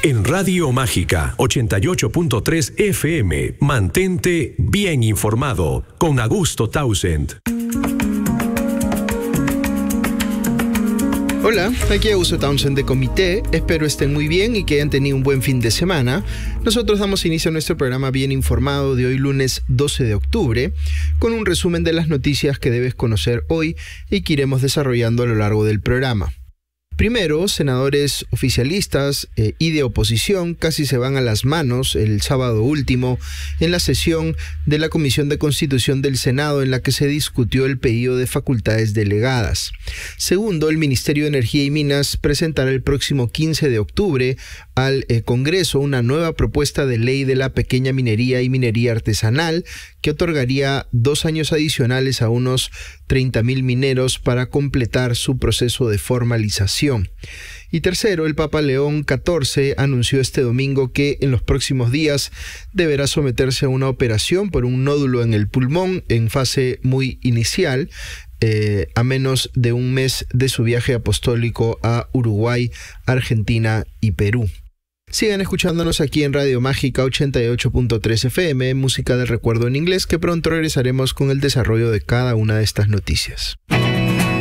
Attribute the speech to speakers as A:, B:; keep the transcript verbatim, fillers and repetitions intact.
A: En Radio Mágica ochenta y ocho punto tres F M, mantente bien informado con Augusto Townsend.
B: Hola, aquí Augusto Townsend de Comité. Espero estén muy bien y que hayan tenido un buen fin de semana. Nosotros damos inicio a nuestro programa Bien Informado de hoy lunes doce de octubre, con un resumen de las noticias que debes conocer hoy y que iremos desarrollando a lo largo del programa. Primero, senadores oficialistas eh, y de oposición casi se van a las manos el sábado último en la sesión de la Comisión de Constitución del Senado en la que se discutió el pedido de facultades delegadas. Segundo, el Ministerio de Energía y Minas presentará el próximo quince de octubre al eh, Congreso una nueva propuesta de ley de la pequeña minería y minería artesanal que otorgaría dos años adicionales a unos treinta mil mineros para completar su proceso de formalización. Y tercero, el Papa León catorce anunció este domingo que en los próximos días deberá someterse a una operación por un nódulo en el pulmón en fase muy inicial, eh, a menos de un mes de su viaje apostólico a Uruguay, Argentina y Perú. Sigan escuchándonos aquí en Radio Mágica ochenta y ocho punto tres F M, música del recuerdo en inglés, que pronto regresaremos con el desarrollo de cada una de estas noticias.